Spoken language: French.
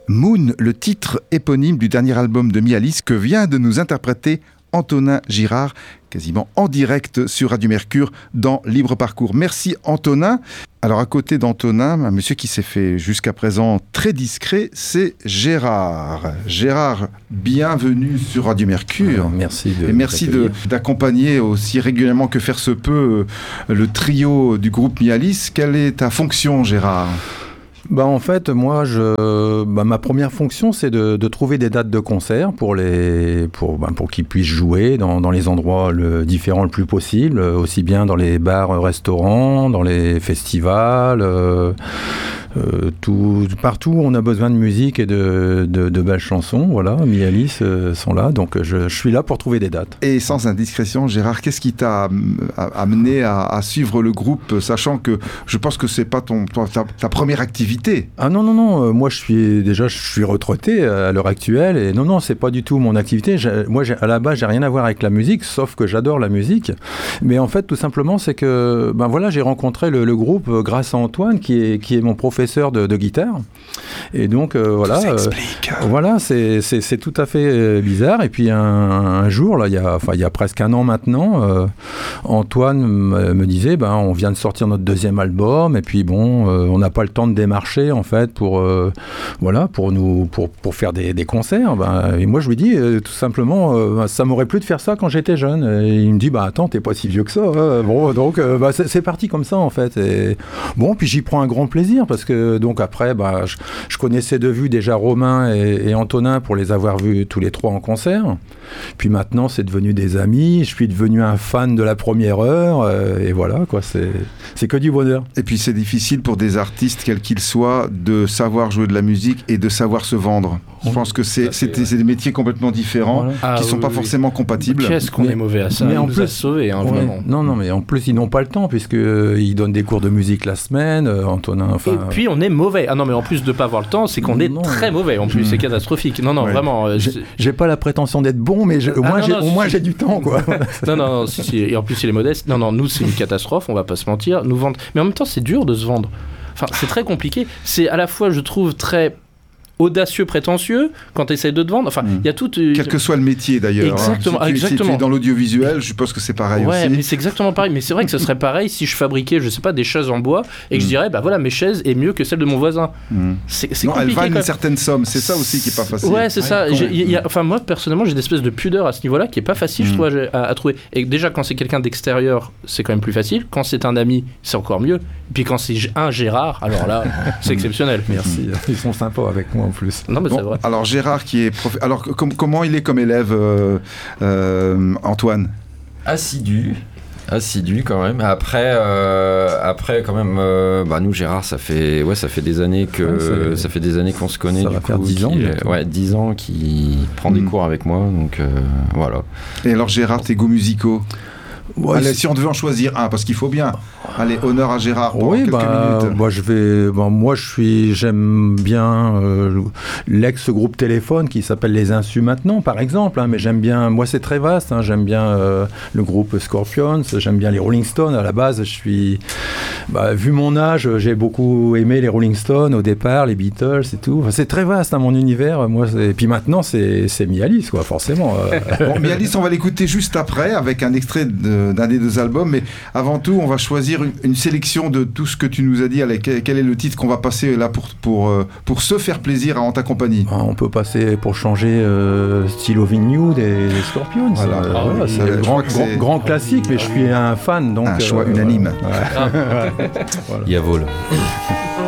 Moon, le titre éponyme du dernier album de Mialis que vient de nous interpréter Antonin Girard, quasiment en direct sur Radio Mercure dans Libre Parcours. Merci Antonin. Alors à côté d'Antonin, un monsieur qui s'est fait jusqu'à présent très discret, c'est Gérard. Gérard, bienvenue sur Radio Mercure. Merci et merci d'accompagner aussi régulièrement que faire se peut le trio du groupe Mialis. Quelle est ta fonction, Gérard ? En fait, moi, ma première fonction, c'est de trouver des dates de concert pour qu'ils puissent jouer dans les endroits différents le plus possible, aussi bien dans les bars, restaurants, dans les festivals, partout où on a besoin de musique et de belles chansons. Voilà, Mialis sont là, donc je suis là pour trouver des dates. Et sans indiscrétion, Gérard, qu'est-ce qui t'a amené à suivre le groupe, sachant que je pense que c'est pas ta première activité? Ah non, moi je suis retraité à l'heure actuelle et non, c'est pas du tout mon activité. À la base, j'ai rien à voir avec la musique, sauf que j'adore la musique. Mais en fait, tout simplement, c'est que j'ai rencontré le groupe grâce à Antoine, qui est mon professeur de guitare. Et donc voilà, ça explique. Voilà, c'est tout à fait bizarre. Et puis un jour, là, il y a presque un an maintenant, Antoine me disait, on vient de sortir notre deuxième album, et puis on n'a pas le temps de démarcher en fait pour faire des concerts. Et moi je lui dis tout simplement, ça m'aurait plu de faire ça quand j'étais jeune. Et il me dit attends, t'es pas si vieux que ça. Donc c'est parti comme ça en fait. Et puis j'y prends un grand plaisir parce que donc après je connaissais de vue déjà Romain et Antonin pour les avoir vus tous les trois en concert. Puis maintenant c'est devenu des amis. Je suis devenu un fan de la première heure et voilà quoi. C'est que du bonheur. Et puis c'est difficile pour des artistes quels qu'ils soient de savoir jouer de la musique et de savoir se vendre. Je pense que c'est des métiers complètement différents qui ne sont pas forcément compatibles. Qu'est-ce qu'on est mauvais à ça? Mais il en nous plus, a sauvés, vraiment. Non, mais en plus, ils n'ont pas le temps puisqu'ils donnent des cours de musique la semaine, Antonin. Et puis, on est mauvais. Ah non, mais en plus de ne pas avoir le temps, c'est qu'on est très mauvais. En plus, c'est catastrophique. Non, vraiment. J'ai pas la prétention d'être bon, mais au moins, j'ai du temps, quoi. non, si. Et en plus, il est modeste. Non, nous, c'est une catastrophe, on va pas se mentir. Nous vendre. Mais en même temps, c'est dur de se vendre. Enfin, c'est très compliqué. C'est à la fois, je trouve, très audacieux, prétentieux, quand tu essaies de te vendre. Enfin, il y a tout... Quel que soit le métier, d'ailleurs. Exactement. Si tu es dans l'audiovisuel, je suppose que c'est pareil aussi. Ouais, mais c'est exactement pareil. Mais c'est vrai que ce serait pareil si je fabriquais, je sais pas, des chaises en bois et que je dirais, mes chaises est mieux que celle de mon voisin. C'est non, compliqué. Elles valent une certaine somme. C'est ça aussi qui est pas facile. Ouais, c'est ça. Moi, personnellement, j'ai une espèce de pudeur à ce niveau-là qui est pas facile, je trouve, à trouver. Et déjà, quand c'est quelqu'un d'extérieur, c'est quand même plus facile. Quand c'est un ami, c'est encore mieux. Et puis quand c'est un Gérard, alors là, c'est exceptionnel. Merci. Ils sont sympas avec moi en plus. Non, mais c'est vrai. Alors Gérard qui est alors comment il est comme élève, Antoine? Assidu quand même. Après quand même, nous Gérard, ça fait des années qu'on se connaît. Ça va faire 10 ans. 10 ans qu'il prend des cours avec moi, donc voilà. Et alors Gérard, tes goûts musicaux? Ouais, allez, si on devait en choisir un, parce qu'il faut bien. Allez, honneur à Gérard pour quelques minutes. Moi, j'aime bien l'ex-groupe Téléphone qui s'appelle Les Insus maintenant, par exemple. Mais j'aime bien. Moi, c'est très vaste. J'aime bien le groupe Scorpions. J'aime bien les Rolling Stones. À la base, vu mon âge, j'ai beaucoup aimé les Rolling Stones au départ, les Beatles et tout. Enfin, c'est très vaste, mon univers. Moi, et puis maintenant, c'est Mialis, quoi, forcément. Mialis, on va l'écouter juste après avec un extrait d'un des deux albums, mais avant tout on va choisir une sélection de tout ce que tu nous as dit. Allez, quel est le titre qu'on va passer là pour se faire plaisir en ta compagnie? On peut passer pour changer Still Loving You des Scorpions. C'est le grand classique, mais je suis un fan, donc un choix unanime. Voilà. Yavol.